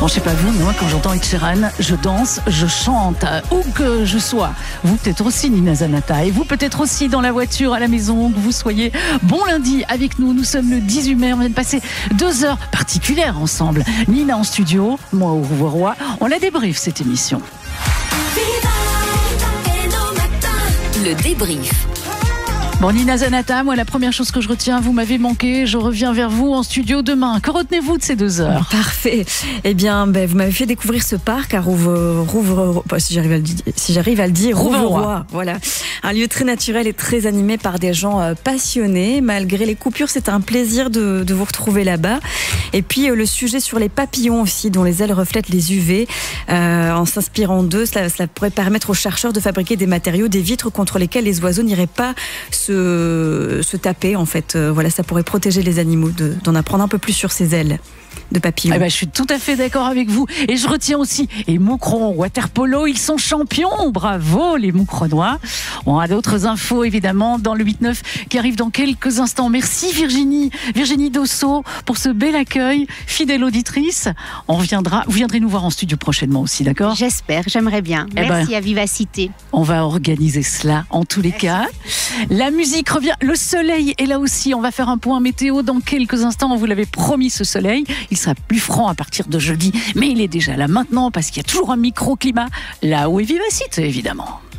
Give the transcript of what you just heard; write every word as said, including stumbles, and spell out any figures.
Bon, je sais pas vous, mais moi quand j'entends Ed Sheeran, je danse, je chante, où que je sois. Vous peut-être aussi, Nina Zanata, et vous peut-être aussi dans la voiture, à la maison, que vous soyez. Bon lundi avec nous, nous sommes le dix-huit mai, on vient de passer deux heures particulières ensemble. Nina en studio, moi au Rouvroy, on la débriefe cette émission. Le débrief. Bon, Nina Zanata, moi la première chose que je retiens, vous m'avez manqué, je reviens vers vous en studio demain. Que retenez-vous de ces deux heures? Parfait. Eh bien, ben, vous m'avez fait découvrir ce parc à Rouvre, Rouvre, si j'arrive à le dire, si j'arrive à le dire, Rouvroy. Voilà. Un lieu très naturel et très animé par des gens euh, passionnés. Malgré les coupures, c'est un plaisir de, de vous retrouver là-bas. Et puis, euh, le sujet sur les papillons aussi, dont les ailes reflètent les U V. Euh, en s'inspirant d'eux, cela, cela pourrait permettre aux chercheurs de fabriquer des matériaux, des vitres contre lesquelles les oiseaux n'iraient pas se se taper en fait. Euh, voilà, ça pourrait protéger les animaux, de, d'en apprendre un peu plus sur ces ailes de papillons. Eh ben, je suis tout à fait d'accord avec vous. Et je retiens aussi, et Moucron, Waterpolo, ils sont champions. Bravo les Moucronois. On a d'autres infos évidemment dans le huit neuf qui arrive dans quelques instants. Merci Virginie, Virginie Dosso pour ce bel accueil. Fidèle auditrice, on reviendra, vous viendrez nous voir en studio prochainement aussi, d'accord? J'espère, j'aimerais bien. Eh Merci ben, à Vivacité. On va organiser cela en tous les Merci. cas. La musique revient, le soleil est là aussi. On va faire un point météo dans quelques instants. On vous l'avait promis, ce soleil. Il sera plus franc à partir de jeudi, mais il est déjà là maintenant parce qu'il y a toujours un microclimat là où est Vivacité, évidemment.